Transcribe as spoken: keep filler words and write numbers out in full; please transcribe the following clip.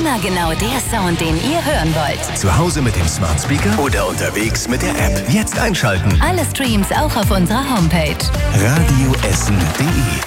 Immer genau der Sound, den ihr hören wollt. Zu Hause mit dem Smart Speaker oder unterwegs mit der App. Jetzt einschalten. Alle Streams auch auf unserer Homepage. radioessen punkt de